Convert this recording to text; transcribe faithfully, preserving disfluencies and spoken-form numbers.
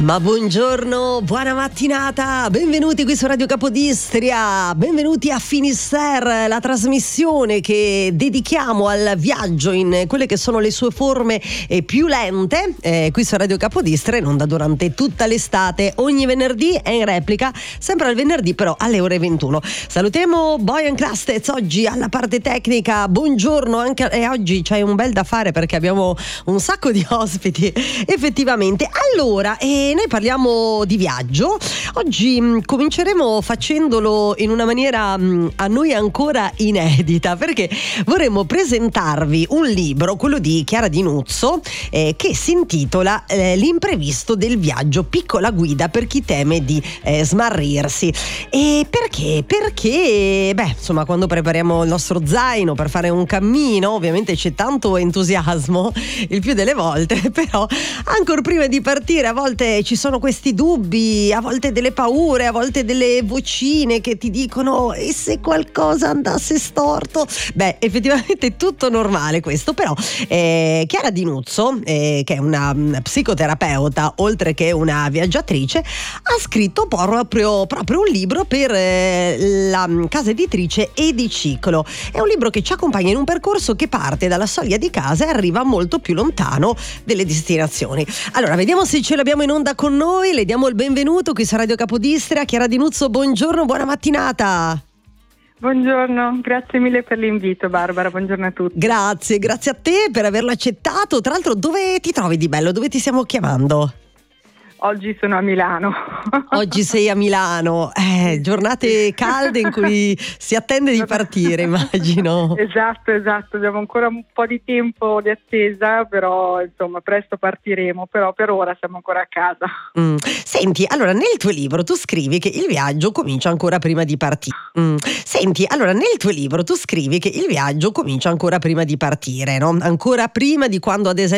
Ma buongiorno, buona mattinata, benvenuti qui su Radio Capodistria, benvenuti a Finisterre, la trasmissione che dedichiamo al viaggio in quelle che sono le sue forme eh, più lente, eh, qui su Radio Capodistria, in onda durante tutta l'estate, ogni venerdì è in replica, sempre al venerdì però alle ore ventuno. Salutiamo Bojan Krastec oggi alla parte tecnica, buongiorno, anche e oggi c'è un bel da fare perché abbiamo un sacco di ospiti, effettivamente. Allora, eh, noi parliamo di viaggio. Oggi mh, cominceremo facendolo in una maniera mh, a noi ancora inedita, perché vorremmo presentarvi un libro, quello di Chiara Di Nuzzo, eh, che si intitola eh, L'imprevisto del viaggio, piccola guida per chi teme di eh, smarrirsi. E perché? Perché, beh, insomma, quando prepariamo il nostro zaino per fare un cammino, ovviamente c'è tanto entusiasmo, il più delle volte, però ancora prima di partire a volte ci sono questi dubbi, a volte delle paure, a volte delle vocine che ti dicono e se qualcosa andasse storto. Beh, effettivamente è tutto normale questo, però eh, Chiara Di Nuzzo, eh, che è una, una psicoterapeuta oltre che una viaggiatrice, ha scritto proprio, proprio un libro per eh, la casa editrice Ediciclo. È un libro che ci accompagna in un percorso che parte dalla soglia di casa e arriva molto più lontano delle destinazioni. Allora, vediamo se ce l'abbiamo in onda con noi, le diamo il benvenuto qui su Radio Capodistria. Chiara Di Nuzzo, buongiorno, buona mattinata. Buongiorno, grazie mille per l'invito Barbara, buongiorno a tutti. Grazie, grazie a te per averlo accettato. Tra l'altro, dove ti trovi di bello? Dove ti stiamo chiamando? Oggi sono a Milano. Oggi sei a Milano, eh, giornate calde in cui si attende di partire, immagino. Esatto, esatto, abbiamo ancora un po' di tempo di attesa, però insomma presto partiremo, però per ora siamo ancora a casa. Mm. Senti, allora nel tuo libro tu scrivi che il viaggio comincia ancora prima di partire. Mm. Senti, allora nel tuo libro tu scrivi che il viaggio comincia ancora prima di partire, no? Ancora prima di quando ad esempio